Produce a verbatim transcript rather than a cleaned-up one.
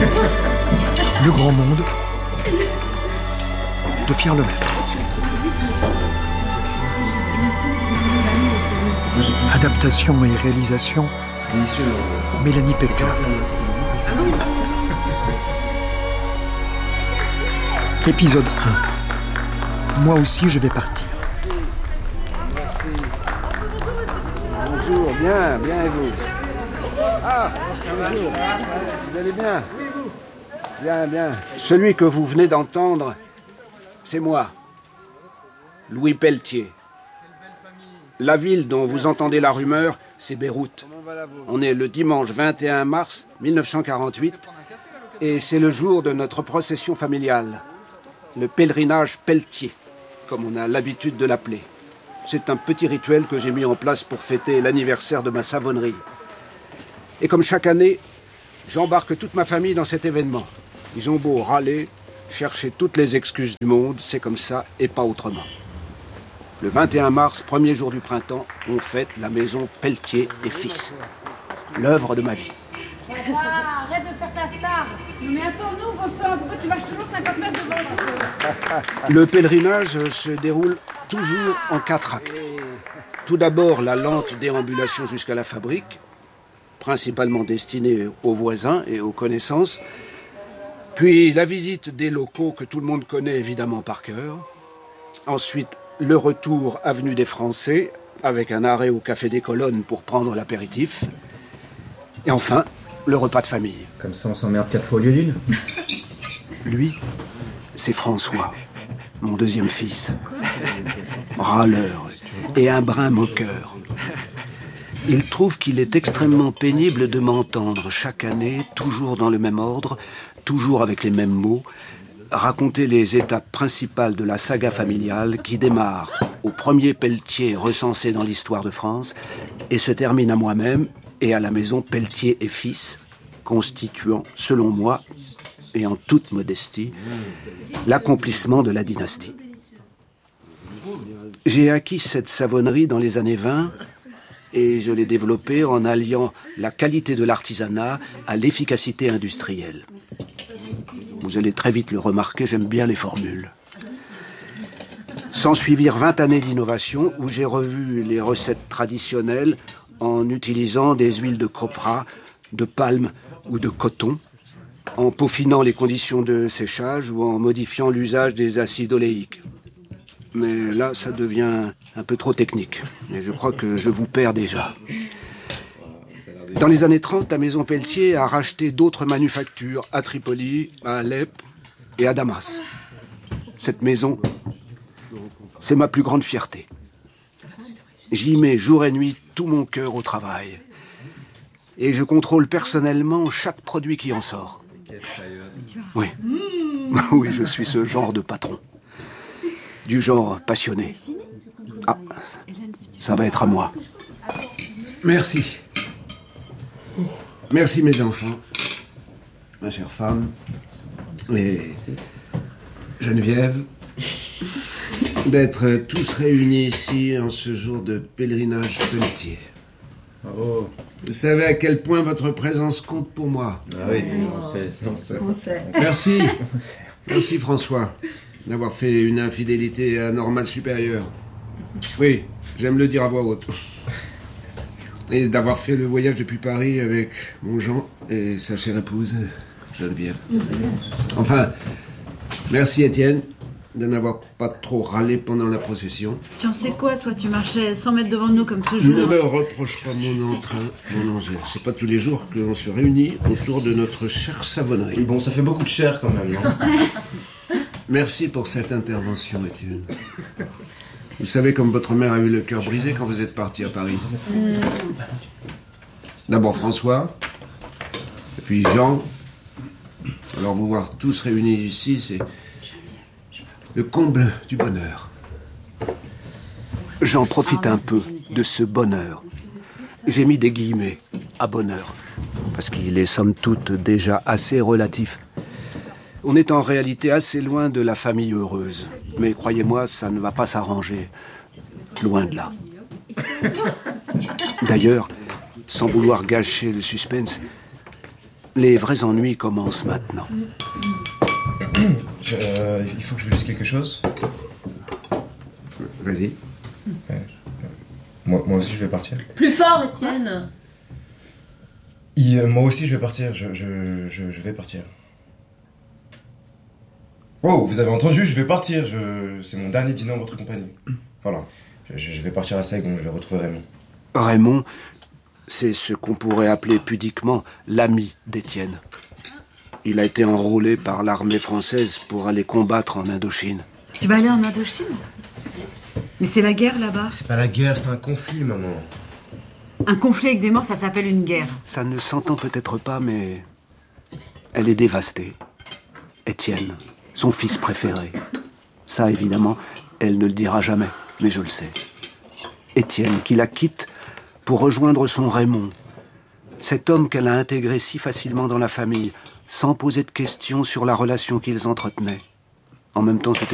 Le grand monde de Pierre Lemaitre. Adaptation et réalisation Mélanie Pecla. Épisode un. Moi aussi je vais partir. Merci. Bonjour, bien, bien et vous? Ah, bonjour. Vous allez bien? Oui, vous? Bien, bien. Celui que vous venez d'entendre, c'est moi, Louis Pelletier. La ville dont vous entendez la rumeur, c'est Beyrouth. On est le dimanche vingt et un mars mille neuf cent quarante-huit et c'est le jour de notre procession familiale, le pèlerinage Pelletier, comme on a l'habitude de l'appeler. C'est un petit rituel que j'ai mis en place pour fêter l'anniversaire de ma savonnerie. Et comme chaque année, j'embarque toute ma famille dans cet événement. Ils ont beau râler, chercher toutes les excuses du monde, c'est comme ça et pas autrement. Le vingt et un mars, premier jour du printemps, on fête la maison Pelletier et Fils. L'œuvre de ma vie. Ah, arrête de faire ta star. Mais attends, nous, on sent. Pourquoi tu marches toujours cinquante mètres devant? Le pèlerinage se déroule toujours en quatre actes. Tout d'abord, la lente déambulation jusqu'à la fabrique, principalement destinée aux voisins et aux connaissances. Puis la visite des locaux que tout le monde connaît évidemment par cœur. Ensuite, le retour avenue des Français, avec un arrêt au Café des Colonnes pour prendre l'apéritif. Et enfin, le repas de famille. Comme ça, on s'emmerde quatre fois au lieu d'une. Lui, c'est François, mon deuxième fils. Râleur et un brin moqueur. Il trouve qu'il est extrêmement pénible de m'entendre chaque année, toujours dans le même ordre, toujours avec les mêmes mots, raconter les étapes principales de la saga familiale qui démarre au premier Pelletier recensé dans l'histoire de France et se termine à moi-même et à la maison Pelletier et Fils, constituant, selon moi, et en toute modestie, l'accomplissement de la dynastie. J'ai acquis cette savonnerie dans les années vingt et je l'ai développée en alliant la qualité de l'artisanat à l'efficacité industrielle. Vous allez très vite le remarquer, j'aime bien les formules. S'ensuivirent vingt années d'innovation où j'ai revu les recettes traditionnelles en utilisant des huiles de copra, de palme ou de coton, en peaufinant les conditions de séchage ou en modifiant l'usage des acides oléiques. Mais là, ça devient un peu trop technique et je crois que je vous perds déjà. Dans les années trente, la maison Pelletier a racheté d'autres manufactures à Tripoli, à Alep et à Damas. Cette maison, c'est ma plus grande fierté. J'y mets jour et nuit tout mon cœur au travail. Et je contrôle personnellement chaque produit qui en sort. Oui, oui, je suis ce genre de patron. Du genre passionné. Ah, ça va être à moi. Merci. Merci mes enfants, ma chère femme, et Geneviève, d'être tous réunis ici en ce jour de pèlerinage Pelletier. Oh. Vous savez à quel point votre présence compte pour moi. Ah oui, on sait, on sait. On sait. Merci, merci François, d'avoir fait une infidélité à Normale supérieure. Oui, j'aime le dire à voix haute. Et d'avoir fait le voyage depuis Paris avec mon Jean et sa chère épouse, Geneviève. Enfin, merci Étienne de n'avoir pas trop râlé pendant la procession. Tu en sais quoi, toi? Tu marchais cent mètres devant nous comme Ne toujours. me reproche pas mon entrain, mon Angèle. C'est pas tous les jours que l'on se réunit autour de notre chère savonnerie. Oui, bon, ça fait beaucoup de chair quand même, non? Merci pour cette intervention, Étienne. Vous savez comme votre mère a eu le cœur brisé quand vous êtes parti à Paris. Mmh. D'abord François, et puis Jean. Alors vous voir tous réunis ici, c'est le comble du bonheur. J'en profite un peu de ce bonheur. J'ai mis des guillemets à bonheur, parce qu'il est somme toute déjà assez relatif. On est en réalité assez loin de la famille heureuse. Mais croyez-moi, ça ne va pas s'arranger. Loin de là. D'ailleurs, sans vouloir gâcher le suspense, Les vrais ennuis commencent maintenant. Je, euh, il faut que je vous dise quelque chose. Vas-y. Ouais. Moi, moi aussi, je vais partir. Plus fort, Étienne. Il, euh, moi aussi, je vais partir. Je, je, je, je vais partir. Oh, vous avez entendu, je vais partir. Je, c'est mon dernier dîner en votre compagnie. Voilà. Je, je vais partir à Saigon, je vais retrouver Raymond. Raymond, c'est ce qu'on pourrait appeler pudiquement l'ami d'Étienne. Il a été enrôlé par l'armée française pour aller combattre en Indochine. Tu vas aller en Indochine? Mais c'est la guerre là-bas. C'est pas la guerre, c'est un conflit, maman. Un conflit avec des morts, ça s'appelle une guerre. Ça ne s'entend peut-être pas, mais elle est dévastée. Étienne, son fils préféré. Ça, évidemment, elle ne le dira jamais, mais je le sais. Étienne, qui la quitte pour rejoindre son Raymond. Cet homme qu'elle a intégré si facilement dans la famille, sans poser de questions sur la relation qu'ils entretenaient. En même temps, c'était